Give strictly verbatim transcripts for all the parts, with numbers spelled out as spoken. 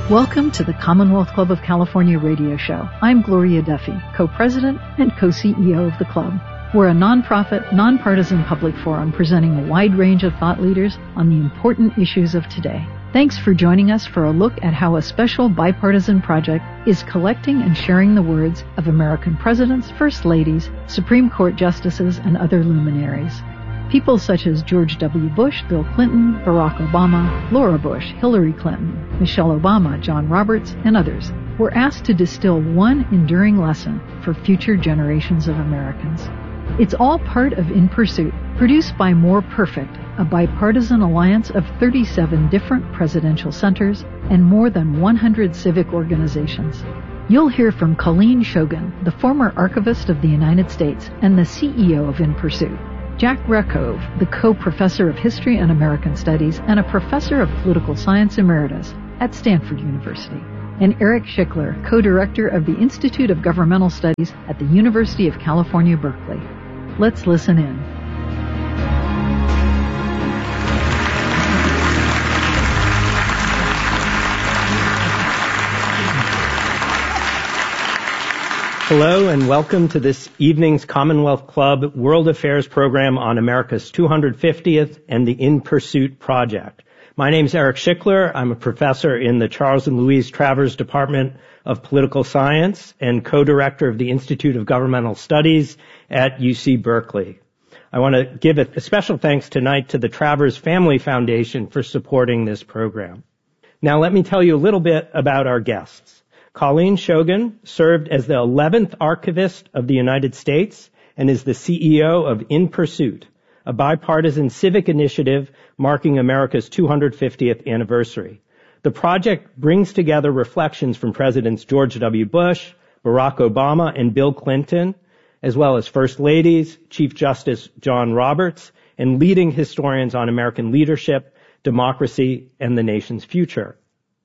Welcome to the Commonwealth Club of California radio show. I'm Gloria Duffy, co-president and co-C E O of the club. We're a nonprofit, nonpartisan public forum presenting a wide range of thought leaders on the important issues of today. Thanks for joining us for a look at how a special bipartisan project is collecting and sharing the words of American presidents, first ladies, Supreme Court justices, and other luminaries. People such as George W. Bush, Bill Clinton, Barack Obama, Laura Bush, Hillary Clinton, Michelle Obama, John Roberts, and others were asked to distill one enduring lesson for future generations of Americans. It's all part of In Pursuit, produced by More Perfect, a bipartisan alliance of thirty-seven different presidential centers and more than one hundred civic organizations. You'll hear from Colleen Shogan, the former Archivist of the United States and the C E O of In Pursuit, Jack Rakove, the co-professor of History and American Studies and a professor of Political Science Emeritus at Stanford University, and Eric Schickler, co-director of the Institute of Governmental Studies at the University of California, Berkeley. Let's listen in. Hello and welcome to this evening's Commonwealth Club World Affairs program on America's two hundred fiftieth and the In Pursuit Project. My name is Eric Schickler. I'm a professor in the Charles and Louise Travers Department of Political Science and co-director of the Institute of Governmental Studies at U C Berkeley. I want to give a special thanks tonight to the Travers Family Foundation for supporting this program. Now let me tell you a little bit about our guests. Colleen Shogan served as the eleventh Archivist of the United States and is the C E O of In Pursuit, a bipartisan civic initiative marking America's two hundred fiftieth anniversary. The project brings together reflections from Presidents George W. Bush, Barack Obama, and Bill Clinton, as well as First Ladies, Chief Justice John Roberts, and leading historians on American leadership, democracy, and the nation's future.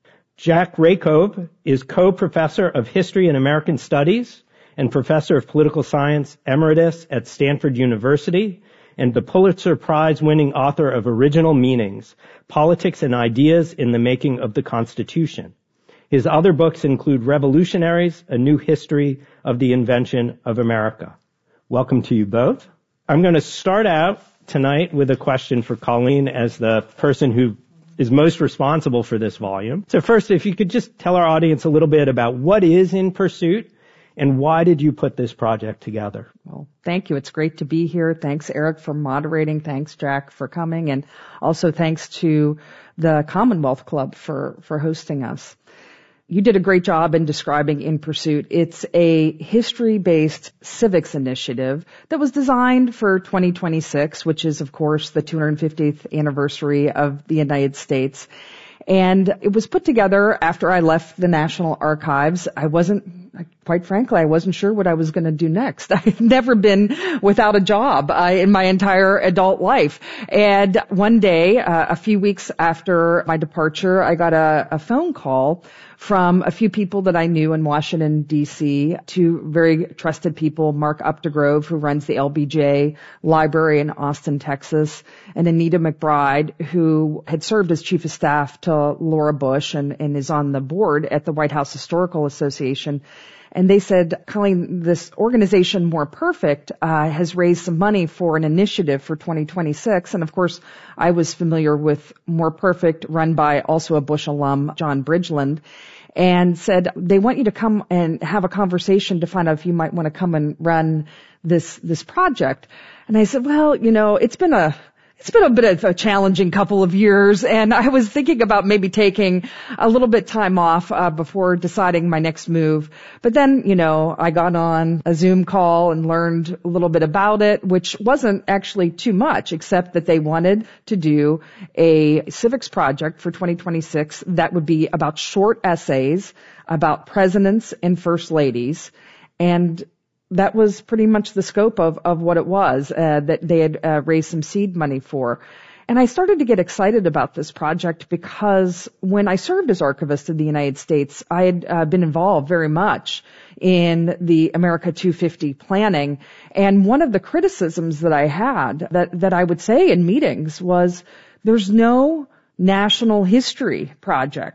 Jack Rakove is co-professor of History and American Studies and professor of Political Science Emeritus at Stanford University and the Pulitzer Prize-winning author of Original Meanings, Politics and Ideas in the Making of the Constitution. His other books include Revolutionaries, A New History of the Invention of America. Welcome to you both. I'm going to start out tonight with a question for Colleen as the person who is most responsible for this volume. So first, if you could just tell our audience a little bit about what is In Pursuit and why did you put this project together? Well, thank you. It's great to be here. Thanks, Eric, for moderating. Thanks, Jack, for coming. And also thanks to the Commonwealth Club for, for hosting us. You did a great job in describing In Pursuit. It's a history-based civics initiative that was designed for twenty twenty-six, which is, of course, the two hundred fiftieth anniversary of the United States. And it was put together after I left the National Archives. I wasn't, quite frankly, I wasn't sure what I was going to do next. I've never been without a job uh, in my entire adult life. And one day, uh, a few weeks after my departure, I got a, a phone call from a few people that I knew in Washington, D C, two very trusted people, Mark Updegrove, who runs the L B J Library in Austin, Texas, and Anita McBride, who had served as chief of staff to Laura Bush and, and is on the board at the White House Historical Association. And they said, Colleen, this organization More Perfect uh, has raised some money for an initiative for twenty twenty-six. And of course, I was familiar with More Perfect, run by also a Bush alum, John Bridgeland, and said they want you to come and have a conversation to find out if you might want to come and run this this project. And I said, well, you know, it's been a It's been a bit of a challenging couple of years, and I was thinking about maybe taking a little bit time off uh, before deciding my next move. But then, you know, I got on a Zoom call and learned a little bit about it, which wasn't actually too much, except that they wanted to do a civics project for twenty twenty-six that would be about short essays about presidents and first ladies. And that was pretty much the scope of, of what it was uh, that they had uh, raised some seed money for. And I started to get excited about this project because when I served as Archivist of the United States, I had uh, been involved very much in the America two fifty planning. And one of the criticisms that I had that, that I would say in meetings was there's no national history project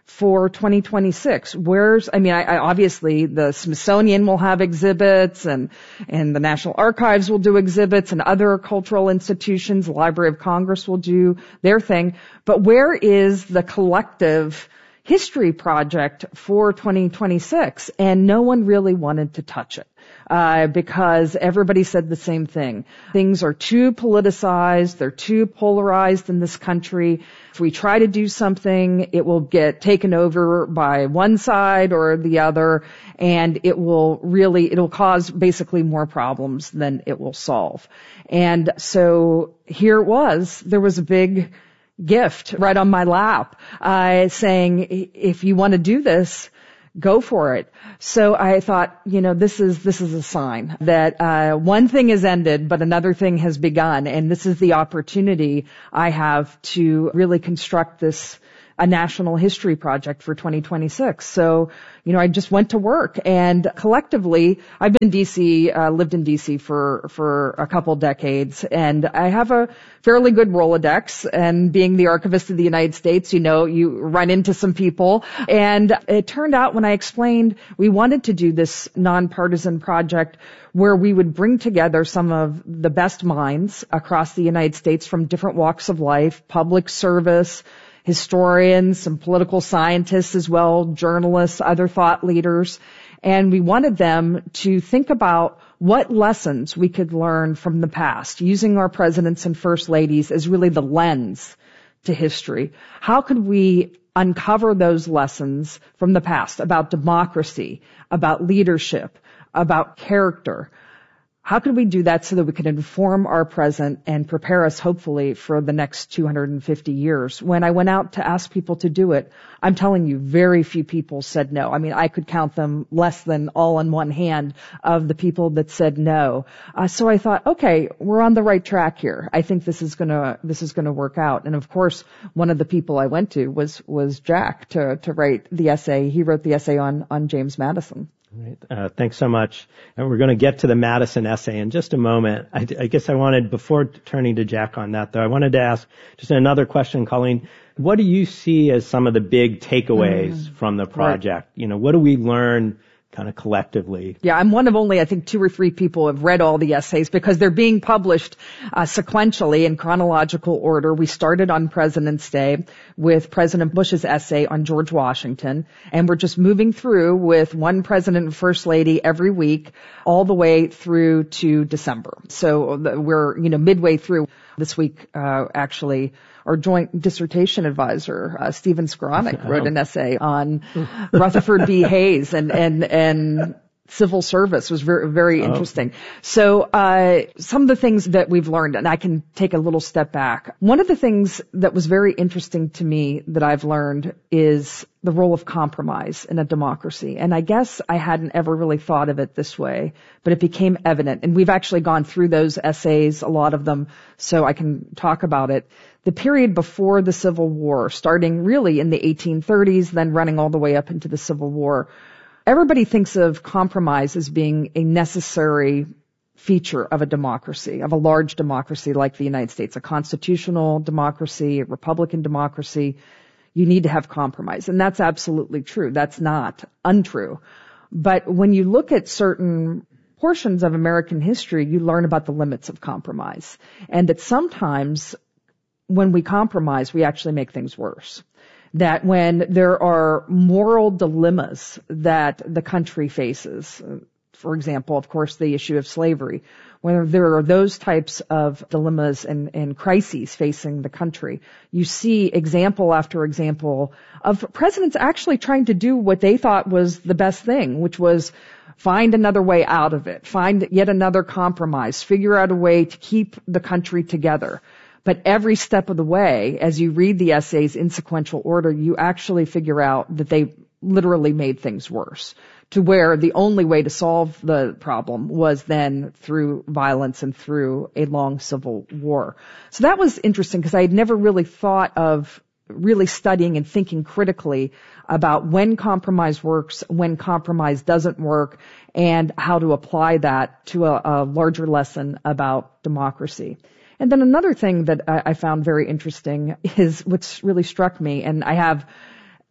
for twenty twenty-six? Where's, I mean, I, I obviously the Smithsonian will have exhibits and, and the National Archives will do exhibits and other cultural institutions, the Library of Congress will do their thing. But where is the collective history project for twenty twenty-six? And no one really wanted to touch it. Uh, because everybody said the same thing. Things are too politicized, they're too polarized in this country. If we try to do something, it will get taken over by one side or the other, and it will really, it'll cause basically more problems than it will solve. And so here it was, there was a big gift right on my lap, uh, saying, if you want to do this, go for it. So I thought, you know, this is, this is a sign that, uh, one thing has ended, but another thing has begun. And this is the opportunity I have to really construct this, a national history project for twenty twenty-six. So, you know, I just went to work, and collectively, I've been in D C, uh, lived in D C for, for a couple decades, and I have a fairly good Rolodex, and being the Archivist of the United States, you know, you run into some people, and it turned out when I explained we wanted to do this nonpartisan project where we would bring together some of the best minds across the United States from different walks of life, public service, historians, some political scientists as well, journalists, other thought leaders. And we wanted them to think about what lessons we could learn from the past, using our presidents and first ladies as really the lens to history. How could we uncover those lessons from the past about democracy, about leadership, about character? How could we do that so that we could inform our present and prepare us, hopefully, for the next two hundred fifty years? When I went out to ask people to do it, I'm telling you, very few people said no. I mean, I could count them less than all on one hand of the people that said no. Uh, so I thought, okay, we're on the right track here. I think this is gonna, this is gonna work out. And of course, one of the people I went to was, was Jack to, to write the essay. He wrote the essay on, on James Madison. Right. Uh, thanks so much. And we're going to get to the Madison essay in just a moment. I, I guess I wanted, before turning to Jack on that, though, I wanted to ask just another question, Colleen. What do you see as some of the big takeaways mm. from the project? Right. You know, what do we learn kind of collectively? Yeah, I'm one of only, I think, two or three people who have read all the essays because they're being published uh, sequentially in chronological order. We started on President's Day with President Bush's essay on George Washington, and we're just moving through with one president and first lady every week all the way through to December. So we're, you know, midway through. This week, uh, actually, our joint dissertation advisor, uh, Stephen Skowronek, wrote an essay on Rutherford B. Hayes and, and, and civil service. Was very, very interesting. Oh. So, uh, some of the things that we've learned, and I can take a little step back. One of the things that was very interesting to me that I've learned is the role of compromise in a democracy. And I guess I hadn't ever really thought of it this way, but it became evident. And we've actually gone through those essays, a lot of them, so I can talk about it. The period before the Civil War, starting really in the eighteen thirties, then running all the way up into the Civil War, everybody thinks of compromise as being a necessary feature of a democracy, of a large democracy like the United States, a constitutional democracy, a republican democracy. You need to have compromise. And that's absolutely true. That's not untrue. But when you look at certain portions of American history, you learn about the limits of compromise. And that sometimes when we compromise, we actually make things worse. That when there are moral dilemmas that the country faces, for example, of course, the issue of slavery, when there are those types of dilemmas and, and crises facing the country, you see example after example of presidents actually trying to do what they thought was the best thing, which was find another way out of it, find yet another compromise, figure out a way to keep the country together. But every step of the way, as you read the essays in sequential order, you actually figure out that they literally made things worse, to where the only way to solve the problem was then through violence and through a long civil war. So that was interesting because I had never really thought of really studying and thinking critically about when compromise works, when compromise doesn't work, and how to apply that to a, a larger lesson about democracy. And then another thing that I, I found very interesting is what's really struck me, and I have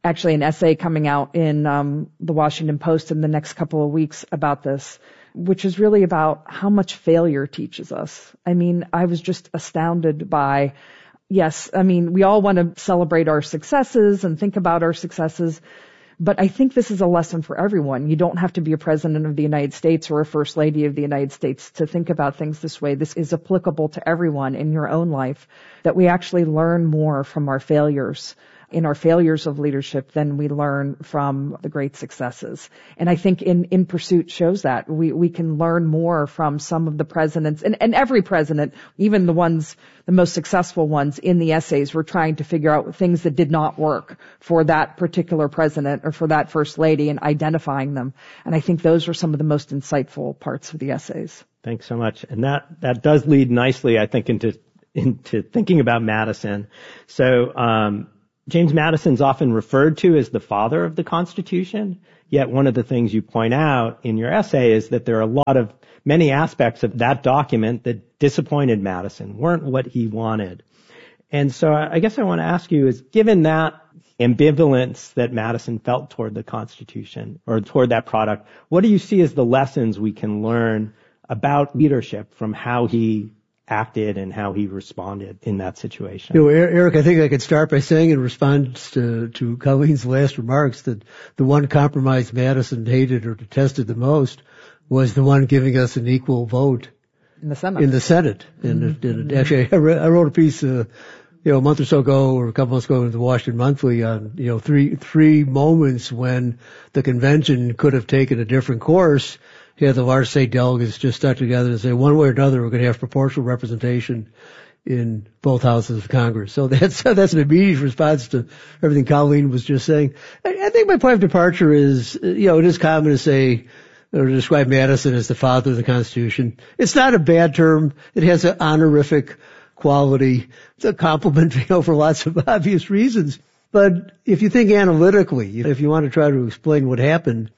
actually an essay coming out in um, the Washington Post in the next couple of weeks about this, which is really about how much failure teaches us. I mean, I was just astounded by, yes, I mean, we all want to celebrate our successes and think about our successes, but I think this is a lesson for everyone. You don't have to be a president of the United States or a first lady of the United States to think about things this way. This is applicable to everyone in your own life, that we actually learn more from our failures in our failures of leadership than we learn from the great successes. And I think in, in Pursuit shows that. We, we can learn more from some of the presidents, and, and every president, even the ones, the most successful ones in the essays, were trying to figure out things that did not work for that particular president or for that first lady and identifying them. And I think those are some of the most insightful parts of the essays. Thanks so much. And that, that does lead nicely, I think, into, into thinking about Madison. So, um, James Madison's often referred to as the father of the Constitution, yet one of the things you point out in your essay is that there are a lot of, many aspects of that document that disappointed Madison, weren't what he wanted. And so I guess I want to ask you is, given that ambivalence that Madison felt toward the Constitution or toward that product, what do you see as the lessons we can learn about leadership from how he acted and how he responded in that situation? You know, Eric, I think I could start by saying in response to, to Colleen's last remarks that the one compromise Madison hated or detested the most was the one giving us an equal vote in the Senate. In the Senate. And, mm-hmm. and actually, I wrote a piece, uh, you know, a month or so ago or a couple months ago in the Washington Monthly on, you know, three, three moments when the convention could have taken a different course. Yeah, the large state delegates just stuck together and say one way or another we're going to have proportional representation in both houses of Congress. So that's that's an immediate response to everything Colleen was just saying. I, I think my point of departure is, you know, it is common to say or to describe Madison as the father of the Constitution. It's not a bad term. It has an honorific quality. It's a compliment, you know, for lots of obvious reasons. But if you think analytically, if you want to try to explain what happened,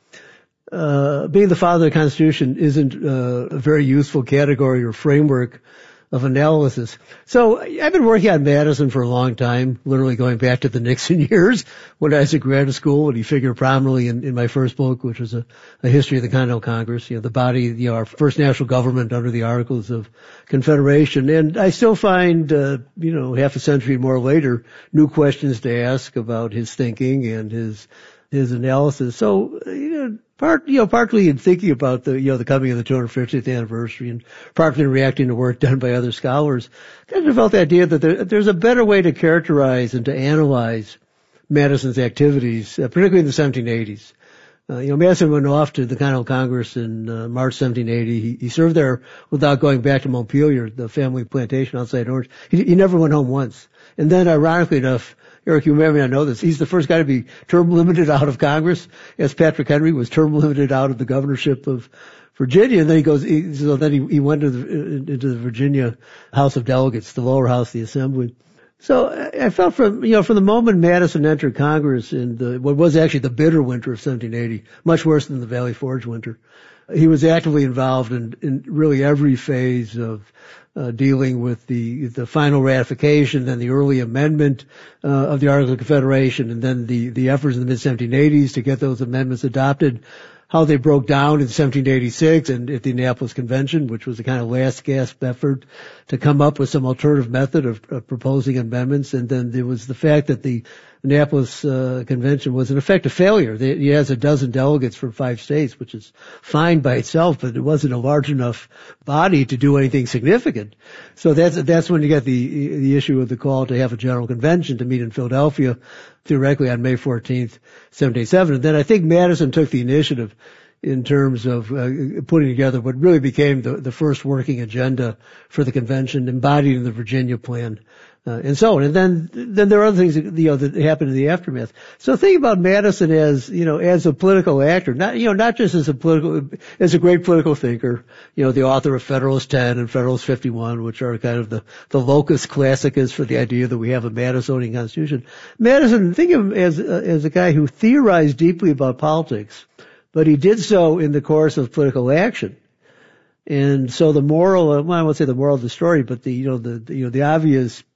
Uh, being the father of the Constitution isn't uh, a very useful category or framework of analysis. So I've been working on Madison for a long time, literally going back to the Nixon years when I was at graduate school, and he figured prominently in, in my first book, which was a, a history of the Continental Congress, you know, the body, you know, our first national government under the Articles of Confederation. And I still find, uh, you know, half a century more later, new questions to ask about his thinking and his his analysis. So, you know, part, you know, partly in thinking about the, you know, the coming of the two hundred fiftieth anniversary and partly in reacting to work done by other scholars, I kind of developed the idea that there, there's a better way to characterize and to analyze Madison's activities, uh, particularly in the seventeen eighties. Uh, you know, Madison went off to the Continental Congress in uh, March seventeen eighty. He, he served there without going back to Montpelier, the family plantation outside Orange. He, he never went home once. And then, ironically enough, Eric, you may or may not know this, he's the first guy to be term limited out of Congress, as Patrick Henry was term limited out of the governorship of Virginia. And then he goes, he, so then he, he went to the, into the Virginia House of Delegates, the lower house of the Assembly. So I felt from, you know, from the moment Madison entered Congress in the, what was actually the bitter winter of seventeen eighty, much worse than the Valley Forge winter, he was actively involved in, in really every phase of uh, dealing with the the final ratification, then the early amendment uh, of the Articles of Confederation, and then the the efforts in the mid seventeen eighties to get those amendments adopted. How they broke down in seventeen eighty-six and at the Annapolis Convention, which was a kind of last gasp effort to come up with some alternative method of, of proposing amendments. And then there was the fact that the Annapolis uh, Convention was in effect a failure. It has a dozen delegates from five states, which is fine by itself, but it wasn't a large enough body to do anything significant. So that's that's when you get the the issue of the call to have a general convention to meet in Philadelphia, theoretically on May fourteenth, seventeen eighty-seven. And then I think Madison took the initiative in terms of uh, putting together what really became the, the first working agenda for the convention, embodied in the Virginia Plan, uh, and so on. And then, then there are other things that, you know, that happened in the aftermath. So think about Madison as, you know, as a political actor, not, you know, not just as a political, as a great political thinker, you know, the author of Federalist ten and Federalist fifty-one, which are kind of the, the locus classicus for the idea that we have a Madisonian constitution. Madison, think of him as, uh, as a guy who theorized deeply about politics, but he did so in the course of political action. And so the moral, well, I won't say the moral of the story, but the, you know, the, the you know, the obvious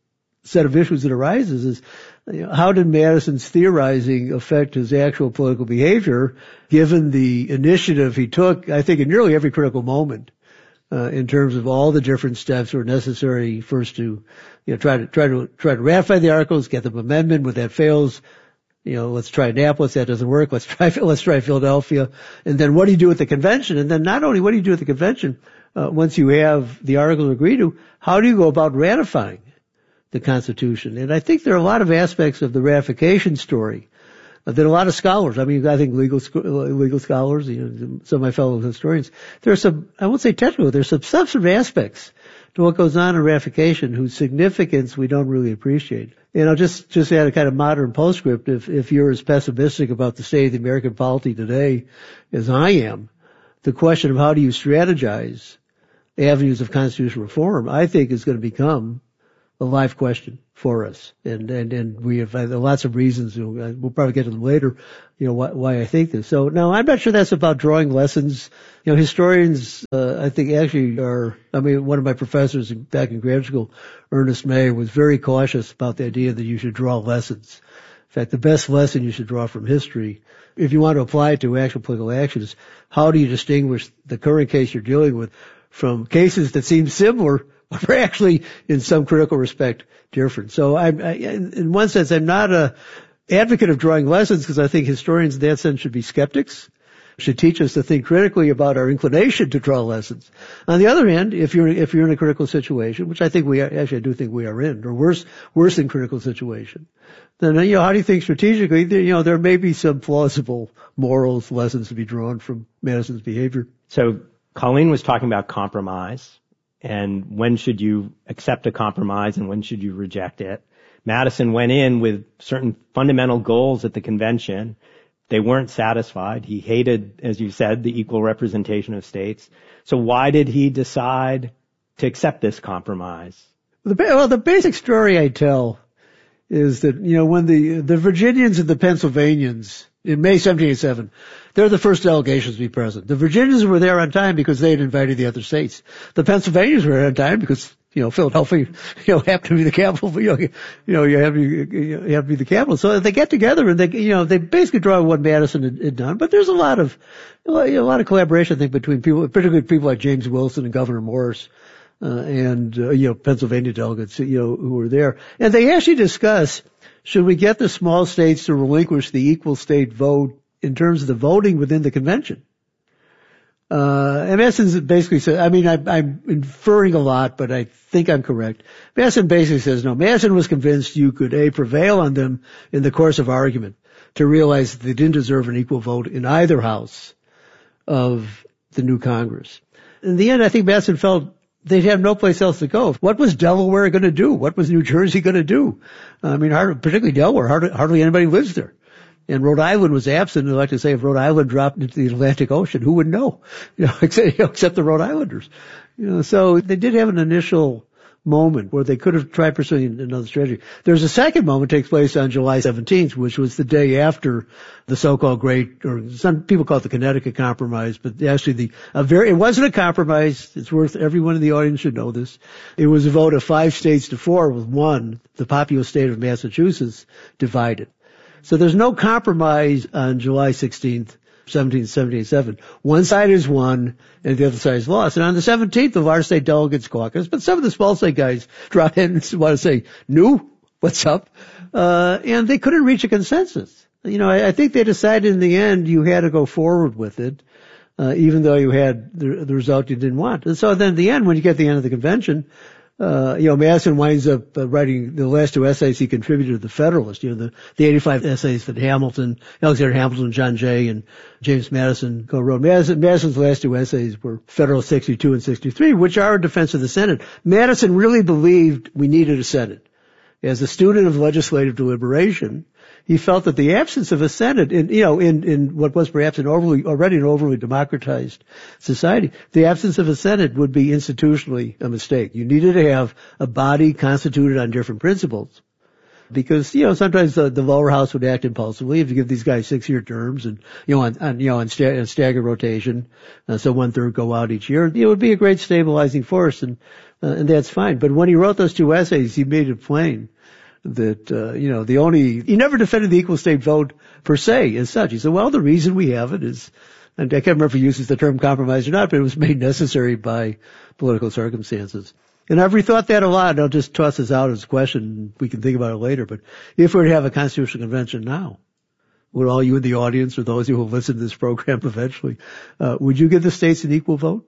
set of issues that arises is, you know, how did Madison's theorizing affect his actual political behavior, given the initiative he took, I think, in nearly every critical moment, uh, in terms of all the different steps that were necessary first to, you know, try to, try to, try to ratify the articles, get them amendment. When that fails, you know, let's try Annapolis. That doesn't work. Let's try, let's try Philadelphia. And then what do you do at the convention? And then not only what do you do at the convention, uh, once you have the articles agreed to, how do you go about ratifying the Constitution? And I think there are a lot of aspects of the ratification story uh, that a lot of scholars, I mean, I think legal, legal scholars, you know, some of my fellow historians, there are some, I won't say technical, there's some substantive aspects to what goes on in ratification whose significance we don't really appreciate. And I'll just, just add a kind of modern postscript. If, if you're as pessimistic about the state of the American polity today as I am, the question of how do you strategize avenues of constitutional reform, I think is going to become a live question for us. And, and, and we have lots of reasons. We'll probably get to them later, you know, why, why I think this. So now I'm not sure that's about drawing lessons. You know, historians, uh, I think actually are, I mean, one of my professors back in graduate school, Ernest May, was very cautious about the idea that you should draw lessons. In fact, the best lesson you should draw from history, if you want to apply it to actual political action, is how do you distinguish the current case you're dealing with from cases that seem similar, but are actually, in some critical respect, different. So I'm, I, in one sense, I'm not a advocate of drawing lessons because I think historians in that sense should be skeptics, should teach us to think critically about our inclination to draw lessons. On the other hand, if you're, if you're in a critical situation, which I think we are, actually I do think we are in, or worse, worse than critical situation, then, you know, how do you think strategically, you know, there may be some plausible morals, lessons to be drawn from Madison's behavior. So Colleen was talking about compromise. And when should you accept a compromise and when should you reject it? Madison went in with certain fundamental goals at the convention. They weren't satisfied. He hated, as you said, the equal representation of states. So why did he decide to accept this compromise? The, well, the basic story I tell is that, you know, when the, the Virginians and the Pennsylvanians in May seventeen eighty-seven, they're the first delegations to be present. The Virginians were there on time because they had invited the other states. The Pennsylvanians were there on time because, you know, Philadelphia, you know, happened to be the capital. You know, you know, you have to, you have to be the capital. So they get together and they, you know, they basically draw what Madison had, had done. But there's a lot of, you know, a lot of collaboration, I think, between people, particularly people like James Wilson and Governor Morris, uh, and, uh, you know, Pennsylvania delegates, you know, who were there. And they actually discuss, should we get the small states to relinquish the equal state vote in terms of the voting within the convention? Uh, and Madison basically said, I mean, I, I'm inferring a lot, but I think I'm correct. Madison basically says, no, Madison was convinced you could, A, prevail on them in the course of argument to realize that they didn't deserve an equal vote in either house of the new Congress. In the end, I think Madison felt they'd have no place else to go. What was Delaware going to do? What was New Jersey going to do? I mean, particularly Delaware, hardly, hardly anybody lives there. And Rhode Island was absent. I'd like to say if Rhode Island dropped into the Atlantic Ocean, who would know? You know, except, you know, except the Rhode Islanders. You know, so they did have an initial moment where they could have tried pursuing another strategy. There's a second moment that takes place on July seventeenth, which was the day after the so-called great, or some people call it the Connecticut Compromise, but actually the, a very, it wasn't a compromise. It's worth, everyone in the audience should know this. It was a vote of five states to four with one, the populous state of Massachusetts, divided. So there's no compromise on July sixteenth, seventeen seventy-seven. One side is won and the other side is lost. And on the seventeenth, the large state delegates caucus, but some of the small state guys drop in and want to say, "New, what's up?" Uh, and they couldn't reach a consensus. You know, I, I think they decided in the end you had to go forward with it, uh, even though you had the, the result you didn't want. And so then at the end, when you get to the end of the convention, Uh, you know, Madison winds up uh, writing the last two essays he contributed to the Federalist, you know, the, the eighty-five essays that Hamilton, Alexander Hamilton, John Jay, and James Madison co-wrote. Madison, Madison's last two essays were Federalist sixty-two and sixty-three, which are a defense of the Senate. Madison really believed we needed a Senate. As a student of legislative deliberation, he felt that the absence of a Senate in, you know, in, in what was perhaps an overly, already an overly democratized society, the absence of a Senate would be institutionally a mistake. You needed to have a body constituted on different principles. Because, you know, sometimes the, the lower house would act impulsively if you give these guys six-year terms and, you know, on, on you know, on, sta- on staggered rotation, uh, so one-third go out each year. It would be a great stabilizing force, and, uh, and that's fine. But when he wrote those two essays, he made it plain that, uh, you know, the only, he never defended the equal state vote per se as such. He said, well, the reason we have it is, and I can't remember if he uses the term compromise or not, but it was made necessary by political circumstances. And I've rethought that a lot. I'll just toss this out as a question. We can think about it later. But if we were to have a constitutional convention now, would all you in the audience or those who will listen to this program eventually, uh, would you give the states an equal vote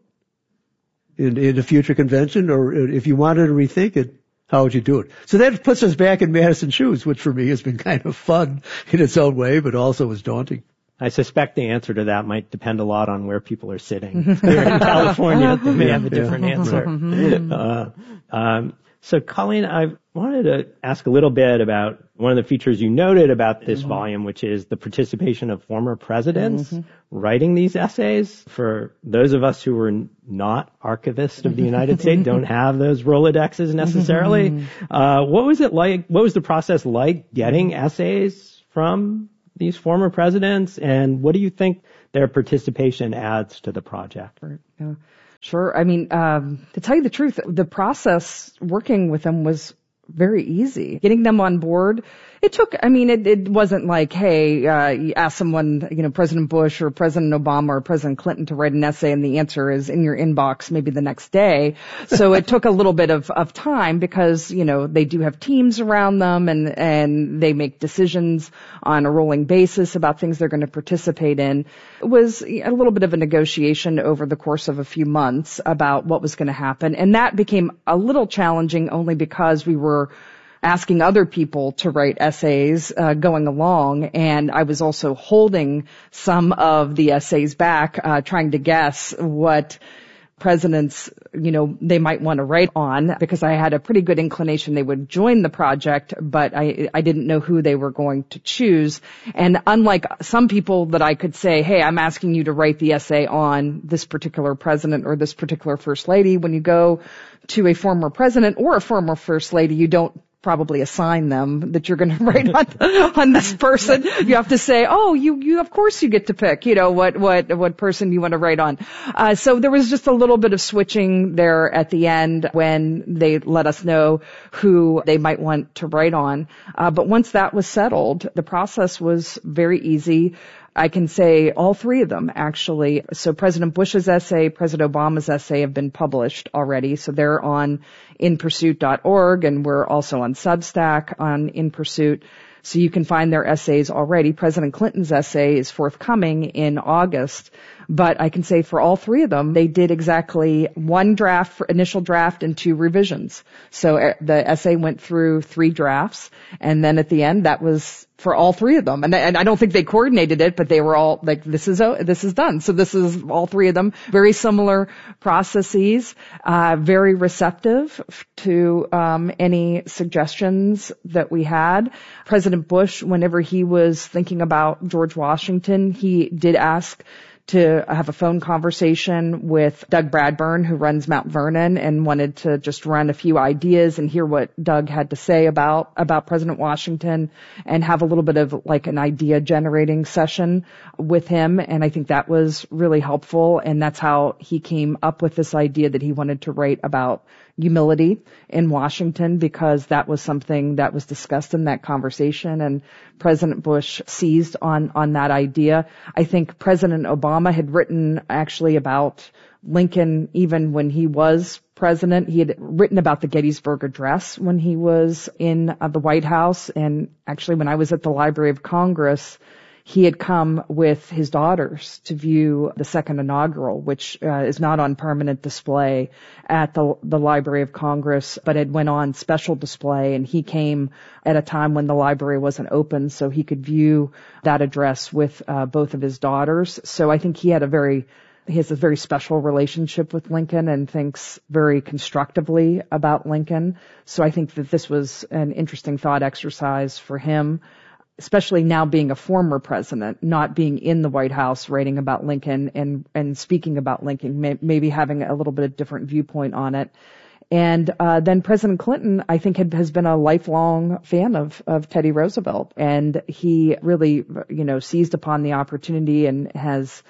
in, in a future convention? Or if you wanted to rethink it, how would you do it? So that puts us back in Madison's shoes, which for me has been kind of fun in its own way, but also is daunting. I suspect the answer to that might depend a lot on where people are sitting. Here in California, they may have a different answer. Uh, um, so, Colleen, I wanted to ask a little bit about one of the features you noted about this mm-hmm. volume, which is the participation of former presidents mm-hmm. writing these essays. For those of us who are not archivists of the United States, don't have those Rolodexes necessarily. Uh, what was it like? What was the process like getting essays from these former presidents, and what do you think their participation adds to the project? Yeah. Sure. I mean, um, to tell you the truth, the process working with them was very easy. Getting them on board, it took, I mean, it, it wasn't like, hey, uh, you ask someone, you know, President Bush or President Obama or President Clinton to write an essay and the answer is in your inbox maybe the next day. So it took a little bit of, of time because, you know, they do have teams around them and, and they make decisions on a rolling basis about things they're going to participate in. It was a little bit of a negotiation over the course of a few months about what was going to happen. And that became a little challenging only because we were asking other people to write essays uh, going along, and I was also holding some of the essays back, uh, trying to guess what presidents, you know, they might want to write on, because I had a pretty good inclination they would join the project, but I, I didn't know who they were going to choose. And unlike some people that I could say, hey, I'm asking you to write the essay on this particular president or this particular first lady, when you go to a former president or a former first lady, you don't probably assign them that you're going to write on, on this person. You have to say, oh, you, you, of course you get to pick, you know, what, what, what person you want to write on. Uh, so there was just a little bit of switching there at the end when they let us know who they might want to write on. Uh, but once that was settled, the process was very easy. I can say all three of them, actually. So President Bush's essay, President Obama's essay have been published already. So they're on in pursuit dot org, and we're also on Substack on In Pursuit. So you can find their essays already. President Clinton's essay is forthcoming in August. But I can say for all three of them, they did exactly one draft, for initial draft, and two revisions. So the essay went through three drafts, and then at the end, that was for all three of them. And, and I don't think they coordinated it, but they were all like, this is this is done. So this is all three of them. Very similar processes, uh, very receptive to um, any suggestions that we had. President Bush, whenever he was thinking about George Washington, he did ask to have a phone conversation with Doug Bradburn, who runs Mount Vernon, and wanted to just run a few ideas and hear what Doug had to say about, about President Washington and have a little bit of like an idea generating session with him. And I think that was really helpful. And that's how he came up with this idea that he wanted to write about humility in Washington, because that was something that was discussed in that conversation, and President Bush seized on, on that idea. I think President Obama had written actually about Lincoln even when he was president. He had written about the Gettysburg Address when he was in uh, the White House, and actually when I was at the Library of Congress, he had come with his daughters to view the second inaugural, which uh, is not on permanent display at the, the Library of Congress, but it went on special display, and he came at a time when the library wasn't open, so he could view that address with uh, both of his daughters. So I think he had a very He has a very special relationship with Lincoln and thinks very constructively about Lincoln. So I think that this was an interesting thought exercise for him, especially now being a former president, not being in the White House writing about Lincoln and, and speaking about Lincoln, may, maybe having a little bit of different viewpoint on it. And uh, then President Clinton, I think, had, has been a lifelong fan of, of Teddy Roosevelt. And he really, you know, seized upon the opportunity and has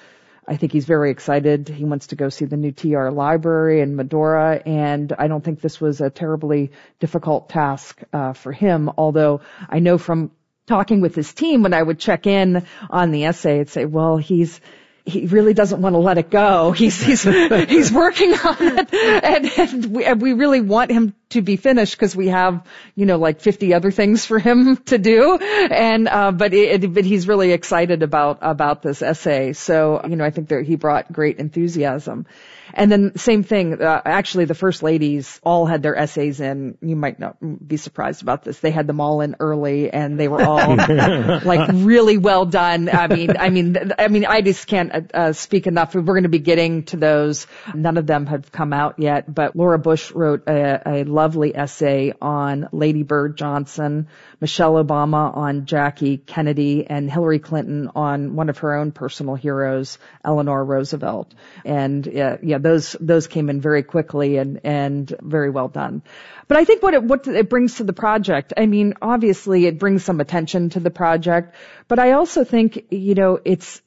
I think he's very excited. He wants to go see the new T R library in Medora, and I don't think this was a terribly difficult task uh, for him, although I know from talking with his team, when I would check in on the essay, I'd say, well, he's he really doesn't want to let it go. He's he's he's working on it, and, and, we, and we really want him to be finished because we have, you know, like fifty other things for him to do. And uh, but it, but he's really excited about about this essay. So you know, I think that he brought great enthusiasm. And then same thing, uh, actually the first ladies all had their essays in. You might not be surprised about this. They had them all in early, and they were all like really well done. I mean, I mean, I mean, I just can't uh, speak enough. We're going to be getting to those. None of them have come out yet, but Laura Bush wrote a, a lovely essay on Lady Bird Johnson, Michelle Obama on Jackie Kennedy, and Hillary Clinton on one of her own personal heroes, Eleanor Roosevelt. And uh, yeah, those those came in very quickly and and very well done. But I think what it what it brings to the project, I mean, obviously it brings some attention to the project, but I also think, you know, it's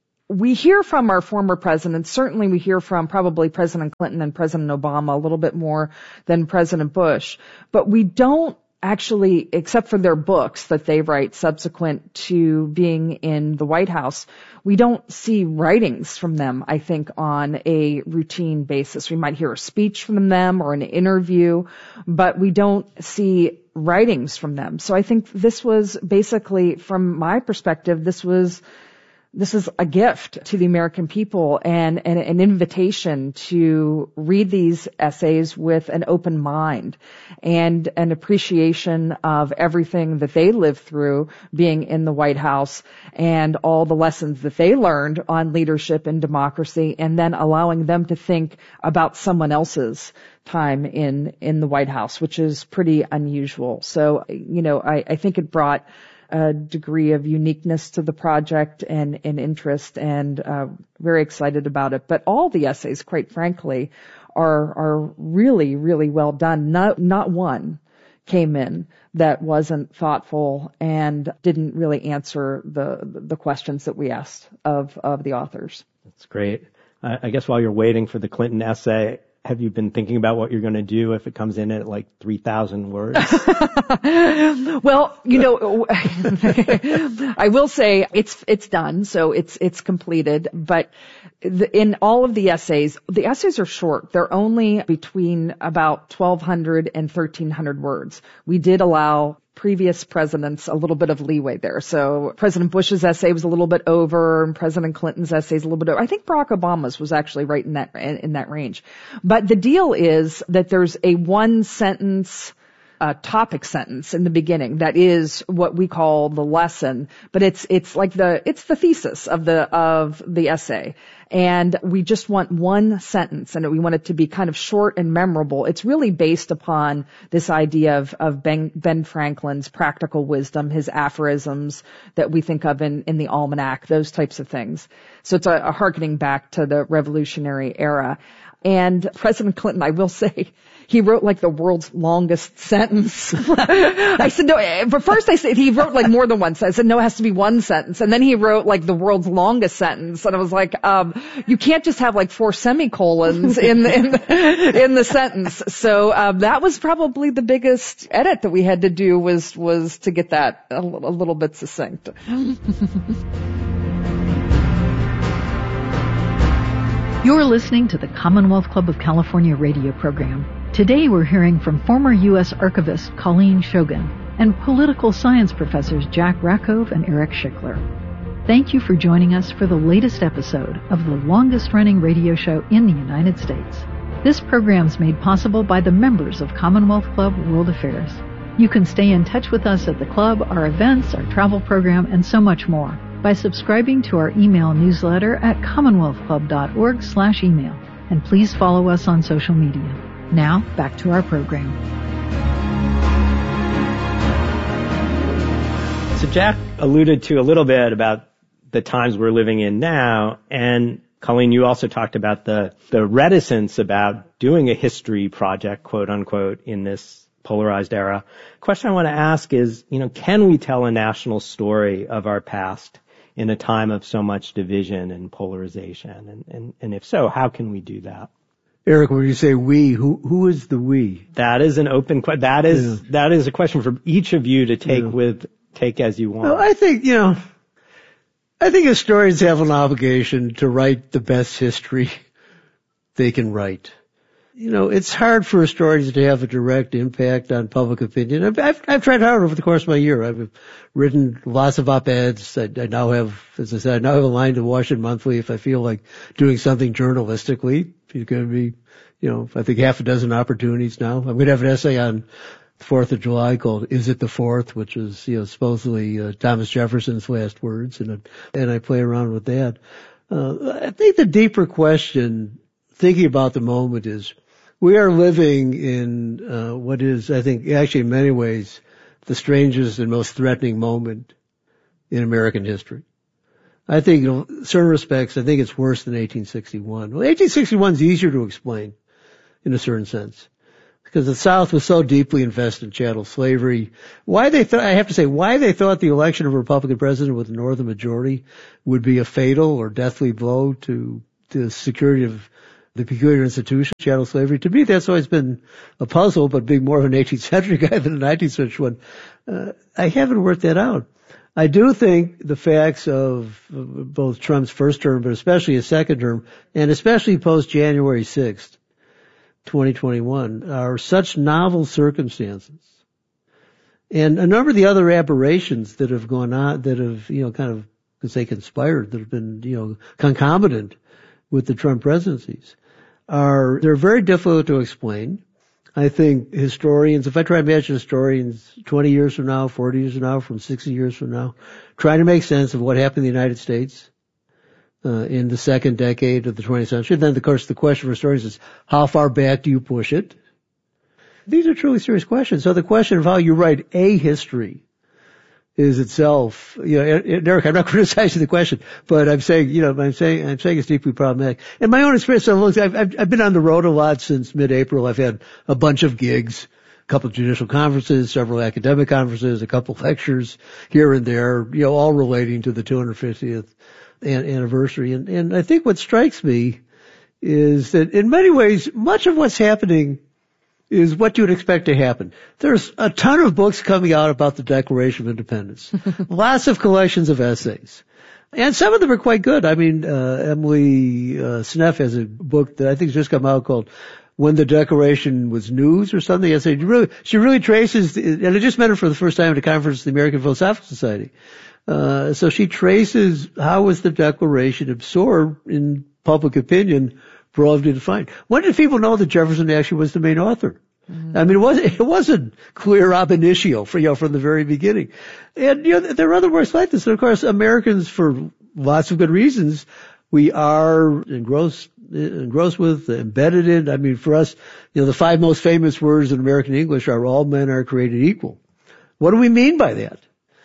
we hear from our former presidents. Certainly we hear from probably President Clinton and President Obama a little bit more than President Bush, but we don't actually, except for their books that they write subsequent to being in the White House, we don't see writings from them, I think, on a routine basis. We might hear a speech from them or an interview, but we don't see writings from them. So I think this was basically, from my perspective, this was This is a gift to the American people and, and an invitation to read these essays with an open mind and an appreciation of everything that they lived through being in the White House and all the lessons that they learned on leadership and democracy, and then allowing them to think about someone else's time in, in the White House, which is pretty unusual. So, you know, I, I think it brought a degree of uniqueness to the project and, and interest, and uh, very excited about it. But all the essays, quite frankly, are are really, really well done. Not not one came in that wasn't thoughtful and didn't really answer the the questions that we asked of of the authors. That's great. I, I guess while you're waiting for the Clinton essay, have you been thinking about what you're going to do if it comes in at like three thousand words? Well, you know, I will say it's it's done, so it's it's completed. But the, in all of the essays, the essays are short. They're only between about twelve hundred and thirteen hundred words. We did allow previous presidents a little bit of leeway there. So President Bush's essay was a little bit over, and President Clinton's essay is a little bit over. I think Barack Obama's was actually right in that in, in that range. But the deal is that there's a one sentence uh, topic sentence in the beginning that is what we call the lesson, but it's it's like the it's the thesis of the of the essay. And we just want one sentence, and we want it to be kind of short and memorable. It's really based upon this idea of, of Ben, Ben Franklin's practical wisdom, his aphorisms that we think of in, in the almanac, those types of things. So it's a, a hearkening back to the Revolutionary era. And President Clinton, I will say, he wrote like the world's longest sentence. I said, no, but first I said he wrote like more than one sentence. I said, no, it has to be one sentence. And then he wrote like the world's longest sentence. And I was like, um, you can't just have like four semicolons in the, in the, in the sentence. So, um, that was probably the biggest edit that we had to do was, was to get that a, a little bit succinct. You're listening to the Commonwealth Club of California radio program. Today we're hearing from former U S Archivist Colleen Shogan and political science professors Jack Rakove and Eric Schickler. Thank you for joining us for the latest episode of the longest-running radio show in the United States. This program is made possible by the members of Commonwealth Club World Affairs. You can stay in touch with us at the club, our events, our travel program, and so much more by subscribing to our email newsletter at commonwealthclub.org slash email. And please follow us on social media. Now, back to our program. So Jack alluded to a little bit about the times we're living in now, and Colleen, you also talked about the, the reticence about doing a history project, quote unquote, in this polarized era. The question I want to ask is, you know, can we tell a national story of our past in a time of so much division and polarization? And, and, and if so, how can we do that? Eric, when you say we, who who is the we? That is an open question. That is yeah. that is a question for each of you to take yeah. with take as you want. Well, I think you know, I think historians have an obligation to write the best history they can write. You know, it's hard for historians to have a direct impact on public opinion. I've, I've, I've tried hard over the course of my year. I've written lots of op-eds. I, I now have, as I said, I now have a line to Washington Monthly if I feel like doing something journalistically. It's going to be, you know, I think half a dozen opportunities now. I'm going to have an essay on the fourth of July called "Is It the Fourth?" which is, you know, supposedly uh, Thomas Jefferson's last words, and and I play around with that. Uh, I think the deeper question, thinking about the moment, is we are living in uh, what is, I think, actually in many ways, the strangest and most threatening moment in American history. I think, you know, in certain respects, I think it's worse than eighteen sixty-one. Well, eighteen sixty-one is easier to explain in a certain sense because the South was so deeply invested in chattel slavery. Why they thought, I have to say, why they thought the election of a Republican president with a Northern majority would be a fatal or deathly blow to the security of the peculiar institution, chattel slavery. To me, that's always been a puzzle, but being more of an eighteenth century guy than a nineteenth century one, uh, I haven't worked that out. I do think the facts of both Trump's first term, but especially his second term, and especially post January sixth, twenty twenty-one, are such novel circumstances. And a number of the other aberrations that have gone on, that have, you know, kind of, could say conspired, that have been, you know, concomitant with the Trump presidencies, are, they're very difficult to explain. I think historians, if I try to imagine historians twenty years from now, forty years from now, from sixty years from now, trying to make sense of what happened in the United States uh, in the second decade of the twentieth century, then of course the question for historians is, how far back do you push it? These are truly serious questions. So the question of how you write a history is itself, you know, Eric, I'm not criticizing the question, but I'm saying, you know, I'm saying, I'm saying it's deeply problematic. In my own experience, I've, I've, I've been on the road a lot since mid-April. I've had a bunch of gigs, a couple of judicial conferences, several academic conferences, a couple of lectures here and there, you know, all relating to the two hundred fiftieth anniversary. And, and I think what strikes me is that in many ways, much of what's happening is what you would expect to happen. There's a ton of books coming out about the Declaration of Independence. Lots of collections of essays. And some of them are quite good. I mean, uh, Emily uh, Sneff has a book that I think has just come out called When the Declaration Was News or something. I say, really, she really traces, and I just met her for the first time at a conference at the American Philosophical Society. Uh, so she traces how was the Declaration absorbed in public opinion, broadly defined. When did people know that Jefferson actually was the main author? Mm-hmm. I mean, it wasn't, it wasn't clear ab initio for, you know, from the very beginning. And, you know, there are other works like this. And of course, Americans, for lots of good reasons, we are engrossed, engrossed with, embedded in. I mean, for us, you know, the five most famous words in American English are all men are created equal. What do we mean by that?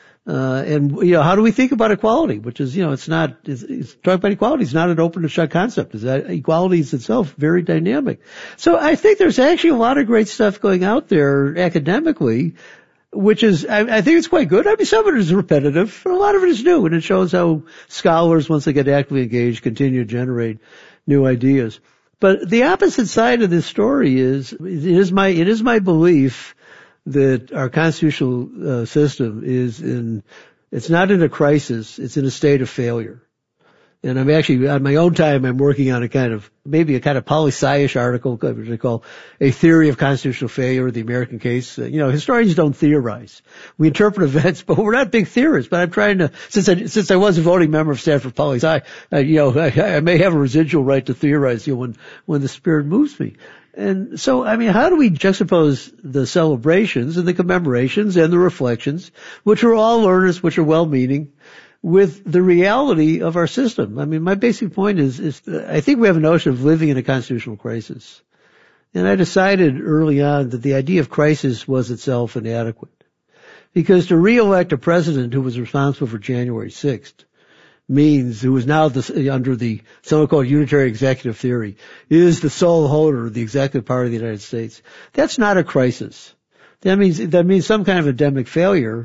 Uh, and, you know, how do we think about equality? Which is, you know, it's not, it's, it's talking about equality is not an open and shut concept. Is that equality is itself very dynamic. So I think there's actually a lot of great stuff going out there academically, which is, I, I think it's quite good. I mean, some of it is repetitive, but a lot of it is new, and it shows how scholars, once they get actively engaged, continue to generate new ideas. But the opposite side of this story is, it is my, it is my belief that our constitutional uh, system is in, it's not in a crisis, it's in a state of failure. And I'm actually, on my own time, I'm working on a kind of, maybe a kind of poli-sci-ish article, which I call A Theory of Constitutional Failure, the American Case. Uh, you know, historians don't theorize. We interpret events, but we're not big theorists. But I'm trying to, since I, since I was a voting member of Stanford Poli-Sci, uh, you know, I, I may have a residual right to theorize, you know, when, when the spirit moves me. And so, I mean, how do we juxtapose the celebrations and the commemorations and the reflections, which are all earnest, which are well-meaning, with the reality of our system? I mean, my basic point is, is I think we have a notion of living in a constitutional crisis. And I decided early on that the idea of crisis was itself inadequate. Because to re-elect a president who was responsible for January sixth means, who is now the, under the so-called unitary executive theory, is the sole holder of the executive power of the United States. That's not a crisis. That means, that means some kind of endemic failure,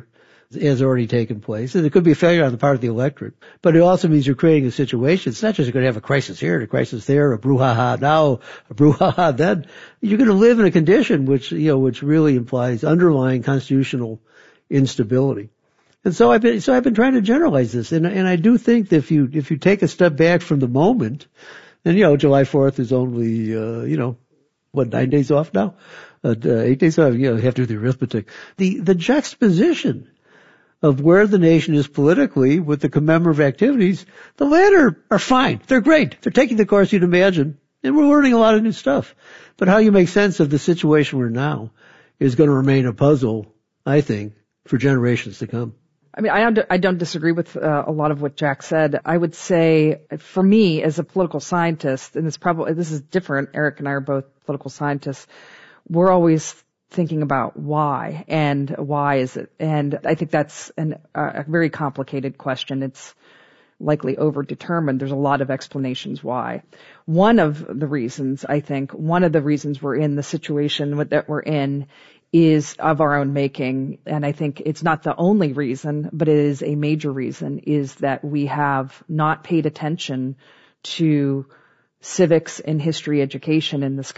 has already taken place. And it could be a failure on the part of the electorate. But it also means you're creating a situation. It's not just you're going to have a crisis here, a crisis there, a brouhaha now, a brouhaha then. You're going to live in a condition which, you know, which really implies underlying constitutional instability. And so I've been, so I've been trying to generalize this. And, and I do think that if you, if you take a step back from the moment, and, you know, July fourth is only, uh, you know, what, nine days off now? Uh, eight days off, you know, you have to do the arithmetic. The, the juxtaposition of where the nation is politically with the commemorative activities, the latter are fine. They're great. They're taking the course you'd imagine. And we're learning a lot of new stuff. But how you make sense of the situation we're in now is going to remain a puzzle, I think, for generations to come. I mean, I don't, I don't disagree with uh, a lot of what Jack said. I would say, for me, as a political scientist, and it's probably, this is different. Eric and I are both political scientists. We're always thinking about why and why is it? And I think that's an, uh, a very complicated question. It's likely overdetermined. There's a lot of explanations why. One of the reasons, I think, one of the reasons we're in the situation that we're in is of our own making, and I think it's not the only reason, but it is a major reason, is that we have not paid attention to civics and history education in this